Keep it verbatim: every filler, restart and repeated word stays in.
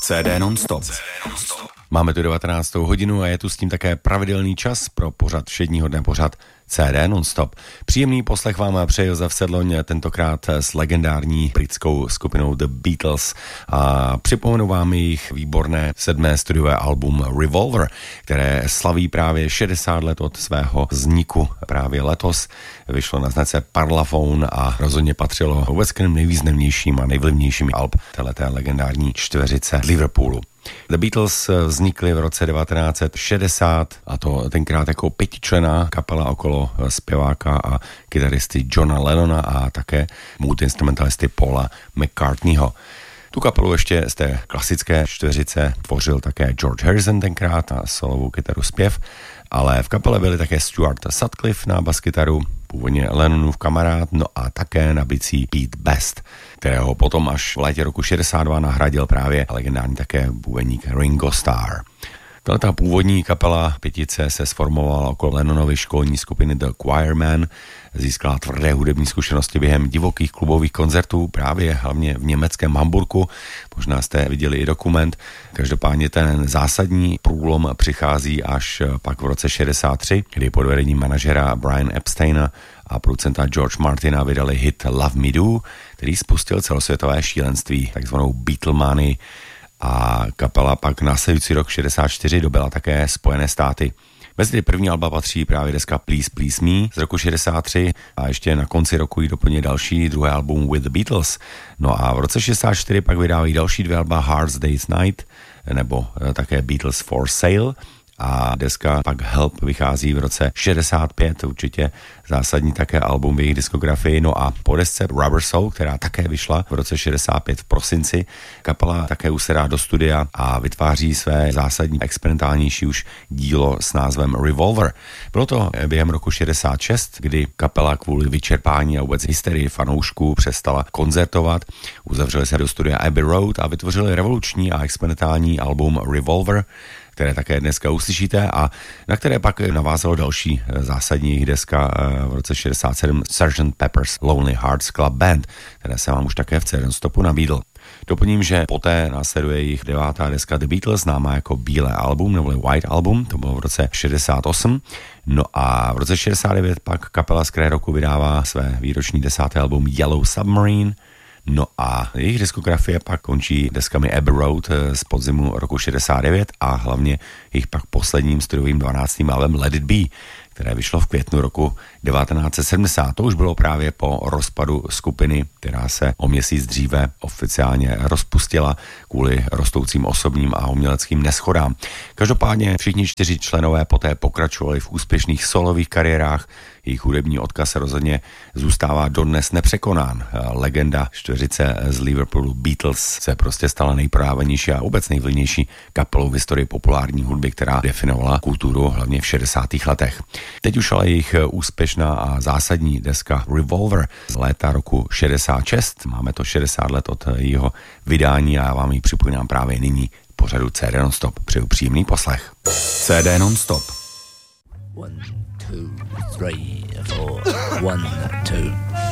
C D non-stop. Máme tu devatenáctou hodinu a je tu s tím také pravidelný čas pro pořad všedního dne pořad C D non-stop. Příjemný poslech vám přeje Josef Sedloň, tentokrát s legendární britskou skupinou The Beatles. A připomenu vám jejich výborné sedmé studiové album Revolver, které slaví právě šedesát let od svého vzniku právě letos. Vyšlo na značce Parlophone a rozhodně patřilo vůbec k nejvýznamnějším a nejvlivnějším alb téhleté legendární čtveřice Liverpoolu. The Beatles vznikly v roce devatenáct set šedesát a to tenkrát jako pětičlenná kapela okolo zpěváka a kytaristy Johna Lennona a také multiinstrumentalisty Paula McCartneyho. Tu kapelu ještě z té klasické čtveřice tvořil také George Harrison tenkrát na solovou kytaru zpěv, ale v kapele byli také Stuart Sutcliffe na baskytaru, původně Lennonův kamarád, no a také na bicí Pete Best, kterého potom až v létě roku šedesát dva nahradil právě legendární také bubeník Ringo Starr. Tato původní kapela pětice se sformovala okolo Lennonovy školní skupiny The Choirman, získala tvrdé hudební zkušenosti během divokých klubových koncertů, právě hlavně v německém Hamburku. Možná jste viděli i dokument. Každopádně ten zásadní průlom přichází až pak v roce šedesát tři, kdy pod vedením manažera Brian Epsteina a producenta George Martina vydali hit Love Me Do, který spustil celosvětové šílenství, takzvanou Beatlemanii. A kapela pak následující rok šedesát čtyři dobyla také Spojené státy. Mezi první alba patří právě deska Please Please Me z roku šedesát tři a ještě na konci roku ji doplní další druhé album With the Beatles. No a v roce šedesát čtyři pak vydávají další dvě alba Hard Day's Night nebo také Beatles for Sale. A deska pak Help vychází v roce šedesát pět, určitě zásadní také album v jejich diskografii. No a po desce Rubber Soul, která také vyšla v roce šedesát pět v prosinci, kapela také usedá do studia a vytváří své zásadní experimentálnější už dílo s názvem Revolver. Bylo to během roku šedesát šest, kdy kapela kvůli vyčerpání a vůbec hysterii fanoušků přestala koncertovat. Uzavřeli se do studia Abbey Road a vytvořili revoluční a experimentální album Revolver, které také dneska uslyšíte a na které pak navázalo další zásadní jejich deska v roce šedesát sedm Sergeant Pepper's Lonely Hearts Club Band, které se vám už také v C D non-stopu nabídl. Doplním, že poté následuje jejich devátá deska The Beatles, známá jako Bílé album nebo White album, to bylo v roce šedesát osm. No a v roce šedesát devět pak kapela z kraje roku vydává své výroční desáté album Yellow Submarine. No a jejich diskografie pak končí deskami Abbey Road z podzimu roku šedesát devět a hlavně jejich pak posledním studiovým dvanáctým albem Let It Be, které vyšlo v květnu roku devatenáct set sedmdesát. To už bylo právě po rozpadu skupiny, která se o měsíc dříve oficiálně rozpustila kvůli rostoucím osobním a uměleckým neschodám. Každopádně všichni čtyři členové poté pokračovali v úspěšných solových kariérách. Jejich hudební odkaz rozhodně zůstává dodnes nepřekonán. Legenda čtveřice z Liverpoolu Beatles se prostě stala nejprodávanější a vůbec nejvlivnější kapelou v historii populární hudby, která definovala kulturu hlavně v šedesátých letech. Teď už ale jejich úspěšná a zásadní deska Revolver z léta roku šedesát šest. Máme to šedesát let od jeho vydání a já vám ji připomínám právě nyní pořadu C D non-stop. Přeju příjemný poslech. C D non-stop. One, two, three, four. One, two.